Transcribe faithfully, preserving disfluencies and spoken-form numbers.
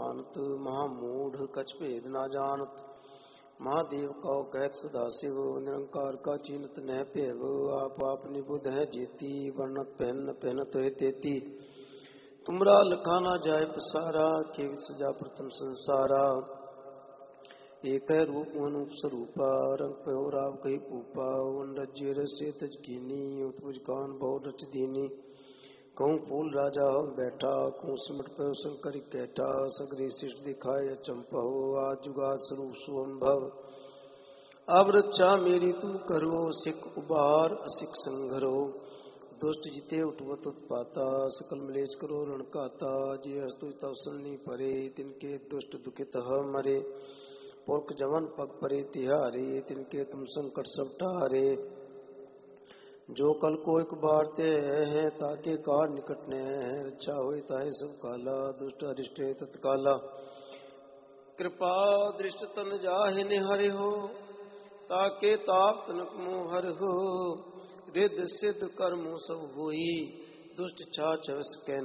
मानत, महामूढ़ कछ भेद ना जानत। महादेव कौ कहत सदाशिव, निरंकार का चीनत न भेव। आप आपनी बुध है जेती, वर्णत पहन पहनत है तेती। तुमरा लखा ना जाय पसारा, केवि सजा प्रथम संसारा। एक है रूप अनूप स्वरूपा, रंग पहो राव कही पूपा। वन रज्य रस्य तज कीनी, उत्पुज कान बहु रच दीनी। कहूँ फूल राजा हो बैठा, कहूँ सिमट पहो शंकर कैठा। सगरी शिष्ट दिखाए चंपहो, आज जुगाद स्वरूप सुअंभव। अब रक्षा मेरी तू करो, सिख उबार असिख संघरो। दुष्ट जिते उठवत उत्पाता, सकल मलेच करो रण काता। जे हस्तु तवसलनी परे, तिनके दुष्ट दुखित मरे। पुरख जवन पग परे तिहारे, तिनके तुम संकट सब टारे। जो कल को एक बार ते है, ताके कार निकट ने है। रक्षा होई ताहे सब काला, दुष्ट अरिष्ट तत्काला। कृपा दृष्ट तन जाहि निहरि हो, ताके ताप तनक मोह हर हो। रिद्ध सिद्ध कर्मो सब होई, दुष्ट छाछ के